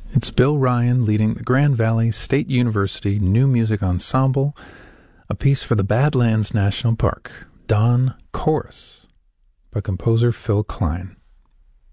It's Bill Ryan leading the Grand Valley State University New Music Ensemble, a piece for the Badlands National Park, Dawn Chorus, by composer Phil Klein.